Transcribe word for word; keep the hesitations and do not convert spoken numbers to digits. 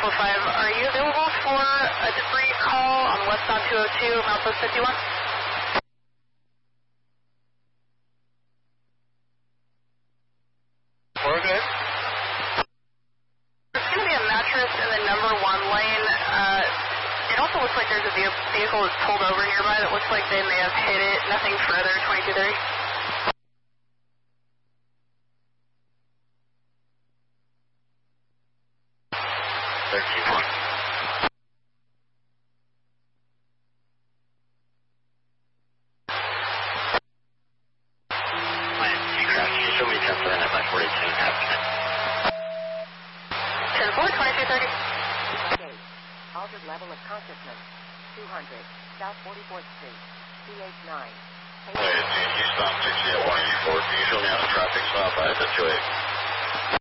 four five, are you available for a debris call on westbound two oh two, Milepost fifty-one? We're good. There's going to be a mattress in the number one lane. Uh, it also looks like there's a vehicle that's pulled over nearby that looks like they may have hit it. Nothing further, twenty-two thirty. thirteen one. Show me ten four by forty-two and a half minutes. ten four, twenty-two thirty. Altered level of consciousness. two hundred, South forty-fourth Street, C H nine. Wait, you stopped sixty at one eighty-four. Usually on a traffic stop, I had to two eight.